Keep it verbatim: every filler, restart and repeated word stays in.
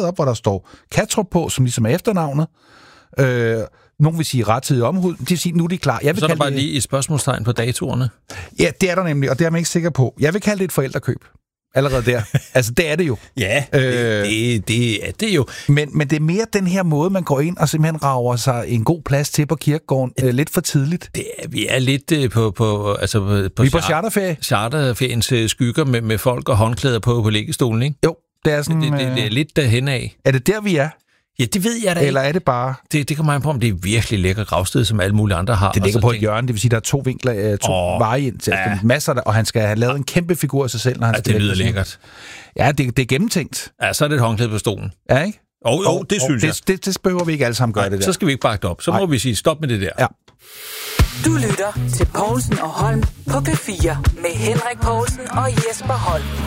op, hvor der står Kattrup på, som ligesom er efternavnet. Øh, nogen vil sige rettidig omhu. Det vil sige, nu er de klar. Jeg vil så er der bare det... lige et spørgsmålstegn på datorerne. Ja, det er der nemlig, og det er man ikke sikker på. Jeg vil kalde det et forældrekøb. Allerede der. Altså, det er det jo. Ja, øh, det, det, det er det jo. Men, men det er mere den her måde, man går ind og simpelthen rager sig en god plads til på kirkegården øh, lidt for tidligt. Det er, vi er lidt øh, på, på, altså på, på, vi er på charterferie. Charterferiens øh, skygger med, med folk og håndklæder på på liggestolen, ikke? Jo, det er sådan... Det, det, det er lidt derhen af. Er det der, vi er? Ja, det ved jeg da Eller er det bare... Det, det kommer an på, om det er virkelig lækker gravsted, som alle mulige andre har. Det ligger på et hjørne, det vil sige, der er to vinkler, to oh, veje ind til. Ja. Masser der, og han skal have lavet en kæmpe figur af sig selv, når han ja, skal det lyder lækkert. Ja, det, det er gennemtænkt. Ja, så er det et håndklæde på stolen. Ja, ikke? Jo, oh, jo, oh, det synes oh, jeg. Det, det, det behøver vi ikke alle sammen gøre. Nej, det der. Så skal vi ikke bakke det op. Så må Nej. vi sige stop med det der. Ja. Du lytter til Poulsen og Holm på P fire med Henrik Poulsen og Jesper Holm.